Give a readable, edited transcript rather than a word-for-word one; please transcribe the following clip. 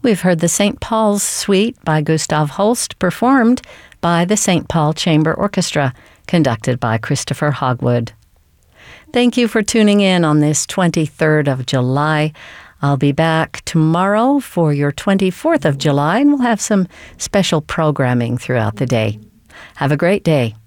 We've heard the St. Paul's Suite by Gustav Holst, performed by the St. Paul Chamber Orchestra, conducted by Christopher Hogwood. Thank you for tuning in on this 23rd of July. I'll be back tomorrow for your 24th of July, and we'll have some special programming throughout the day. Have a great day.